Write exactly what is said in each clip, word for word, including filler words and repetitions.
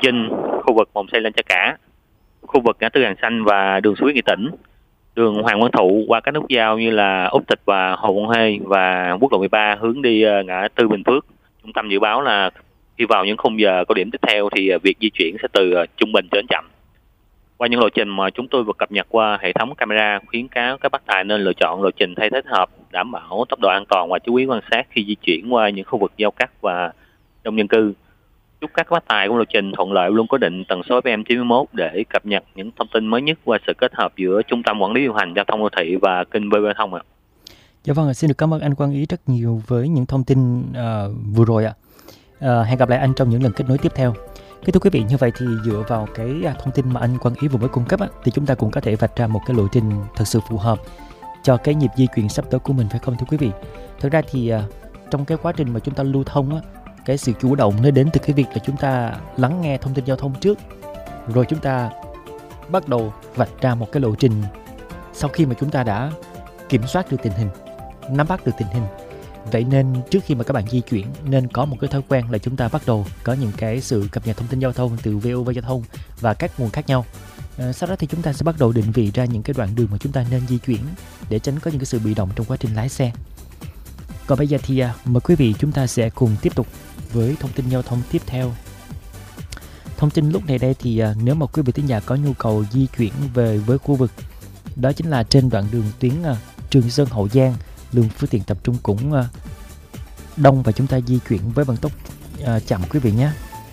Chinh, khu vực Mồng Xây lên Chợ Cả, khu vực ngã tư Hàng Xanh và đường Suối Nghệ Tĩnh, đường Hoàng Văn Thụ qua các nút giao như là Úc Tịch và Hồ Văn Hê, và quốc lộ mười ba hướng đi ngã tư Bình Phước. Trung tâm dự báo là khi vào những khung giờ cao điểm tiếp theo thì việc di chuyển sẽ từ trung bình đến chậm. Qua những lộ trình mà chúng tôi vừa cập nhật qua hệ thống camera, khuyến cáo các bác tài nên lựa chọn lộ trình thay thế hợp, đảm bảo tốc độ an toàn và chú ý quan sát khi di chuyển qua những khu vực giao cắt và đông dân cư. Chúc các bác tài của lộ trình thuận lợi, luôn cố định tần số ép em chín mươi mốt để cập nhật những thông tin mới nhất qua sự kết hợp giữa Trung tâm Quản lý điều hành giao thông đô thị và kênh vê vê Thông ạ. Dạ vâng, xin được cảm ơn anh Quang Ý rất nhiều với những thông tin uh, vừa rồi ạ. Uh, hẹn gặp lại anh trong những lần kết nối tiếp theo. Kính thưa quý vị, như vậy thì dựa vào cái thông tin mà anh Quang Ý vừa mới cung cấp á, thì chúng ta cũng có thể vạch ra một cái lộ trình thật sự phù hợp cho cái nhịp di chuyển sắp tới của mình, phải không thưa quý vị? Thực ra thì uh, trong cái quá trình mà chúng ta lưu thông á, cái sự chủ động nó đến từ cái việc là chúng ta lắng nghe thông tin giao thông trước, rồi chúng ta bắt đầu vạch ra một cái lộ trình sau khi mà chúng ta đã kiểm soát được tình hình, nắm bắt được tình hình. Vậy nên trước khi mà các bạn di chuyển nên có một cái thói quen là chúng ta bắt đầu có những cái sự cập nhật thông tin giao thông từ vê o vê Giao thông và các nguồn khác nhau. À, sau đó thì chúng ta sẽ bắt đầu định vị ra những cái đoạn đường mà chúng ta nên di chuyển để tránh có những cái sự bị động trong quá trình lái xe. Còn bây giờ thì à, mời quý vị chúng ta sẽ cùng tiếp tục với thông tin giao thông tiếp theo. Thông tin lúc này đây thì à, nếu mà quý vị thính giả có nhu cầu di chuyển về với khu vực, đó chính là trên đoạn đường tuyến à, Trường Sơn Hậu Giang, lượng phương tiện tập trung cũng uh, đông và chúng ta di chuyển với vận tốc uh, chậm quý vị nhé.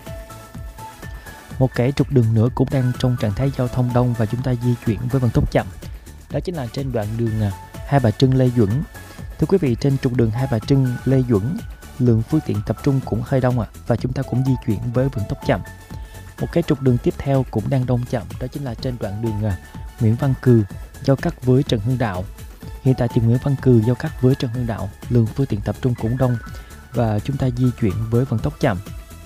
Một cái trục đường nữa cũng đang trong trạng thái giao thông đông và chúng ta di chuyển với vận tốc chậm. Đó chính là trên đoạn đường uh, Hai Bà Trưng Lê Duẩn. Thưa quý vị, trên trục đường Hai Bà Trưng Lê Duẩn, lượng phương tiện tập trung cũng hơi đông ạ à, và chúng ta cũng di chuyển với vận tốc chậm. Một cái trục đường tiếp theo cũng đang đông chậm, đó chính là trên đoạn đường uh, Nguyễn Văn Cừ giao cắt với Trần Hưng Đạo. Hiện tại thì Nguyễn Văn Cừ giao cắt với Trần Hưng Đạo, lượng phương tiện tập trung cũng đông và chúng ta di chuyển với vận tốc chậm.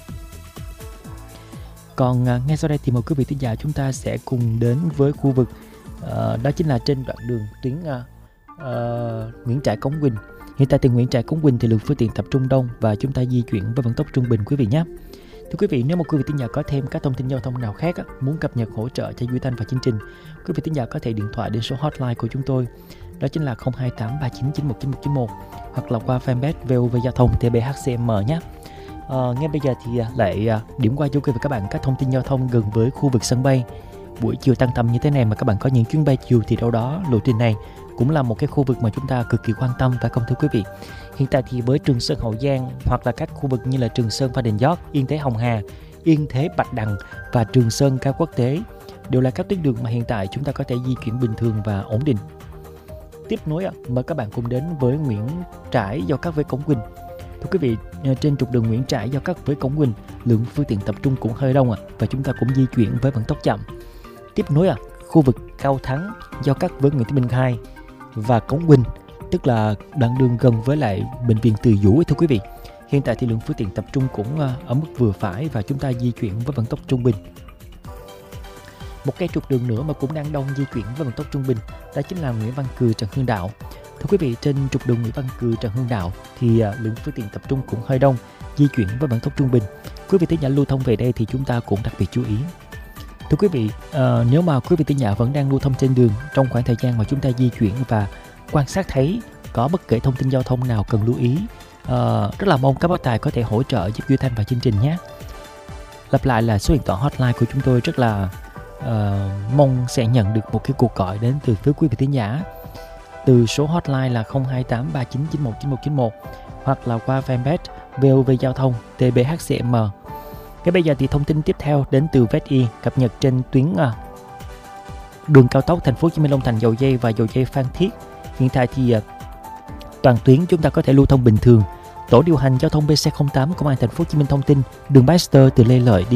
Còn à, ngay sau đây thì mời quý vị thính giả chúng ta sẽ cùng đến với khu vực à, đó chính là trên đoạn đường tuyến à, à, Nguyễn Trãi Cống Quỳnh. Hiện tại thì Nguyễn Trãi Cống Quỳnh thì lượng phương tiện tập trung đông và chúng ta di chuyển với vận tốc trung bình quý vị nhé. Thưa quý vị, nếu mà quý vị thính giả có thêm các thông tin giao thông nào khác á, muốn cập nhật hỗ trợ cho Duy Thanh và chương trình, quý vị thính giả có thể điện thoại đến số hotline của chúng tôi, đó chính là không hai tám ba chín chín một chín một chín một, hoặc là qua fanpage vê o vê Giao thông tê bê hát xê em nhé. À, ngay bây giờ thì lại điểm qua cho quý vị và các bạn các thông tin giao thông gần với khu vực sân bay. Buổi chiều tăng tầm như thế này mà các bạn có những chuyến bay chiều thì đâu đó lộ trình này cũng là một cái khu vực mà chúng ta cực kỳ quan tâm, phải không thưa quý vị? Hiện tại thì với Trường Sơn Hậu Giang hoặc là các khu vực như là Trường Sơn Pha Đền Giót, Yên Thế Hồng Hà, Yên Thế Bạch Đằng và Trường Sơn Cao Quốc Tế đều là các tuyến đường mà hiện tại chúng ta có thể di chuyển bình thường và ổn định. Tiếp nối, mời các bạn cùng đến với Nguyễn Trãi giao cắt với Cống Quỳnh. Thưa quý vị, trên trục đường Nguyễn Trãi giao cắt với Cống Quỳnh, lượng phương tiện tập trung cũng hơi đông ạ và chúng ta cũng di chuyển với vận tốc chậm. Tiếp nối à, khu vực Cao Thắng giao cắt với Nguyễn Thị Minh Khai và Cống Quỳnh, tức là đoạn đường gần với lại bệnh viện Từ Dũ. Thưa quý vị, hiện tại thì lượng phương tiện tập trung cũng ở mức vừa phải và chúng ta di chuyển với vận tốc trung bình. Một cái trục đường nữa mà cũng đang đông di chuyển với vận tốc trung bình, đó chính là Nguyễn Văn Cừ Trần Hưng Đạo. Thưa quý vị, trên trục đường Nguyễn Văn Cừ Trần Hưng Đạo thì uh, lượng phương tiện tập trung cũng hơi đông, di chuyển với vận tốc trung bình. Quý vị thính giả lưu thông về đây thì chúng ta cũng đặc biệt chú ý. Thưa quý vị, uh, nếu mà quý vị thính giả vẫn đang lưu thông trên đường trong khoảng thời gian mà chúng ta di chuyển và quan sát thấy có bất kể thông tin giao thông nào cần lưu ý, uh, rất là mong các bác tài có thể hỗ trợ giúp Duy Thanh và chương trình nhé. Lặp lại là số điện thoại hotline của chúng tôi, rất là Uh, mong sẽ nhận được một cái cuộc gọi đến từ phía quý vị thính giả từ số hotline là không hai tám ba chín chín một chín một chín một hoặc là qua fanpage vê o vê Giao thông tê bê hát xê em. Cái bây giờ thì thông tin tiếp theo đến từ vê e tê i cập nhật trên tuyến uh, đường cao tốc Thành phố Hồ Chí Minh Long Thành Dầu Giây và Dầu Giây Phan Thiết. Hiện tại thì uh, toàn tuyến chúng ta có thể lưu thông bình thường. Tổ điều hành giao thông bê xê không tám Công an Thành phố Hồ Chí Minh thông tin đường Baxter từ Lê Lợi đi